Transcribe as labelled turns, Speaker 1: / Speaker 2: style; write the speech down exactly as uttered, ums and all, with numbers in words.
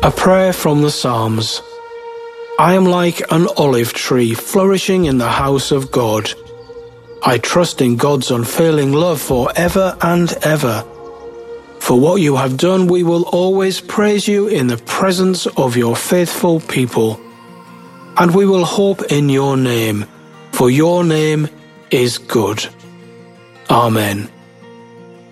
Speaker 1: A prayer from the Psalms. I am like an olive tree flourishing in the house of God. I trust in God's unfailing love for ever and ever. For what you have done, we will always praise you in the presence of your faithful people. And we will hope in your name, for your name is good. Amen.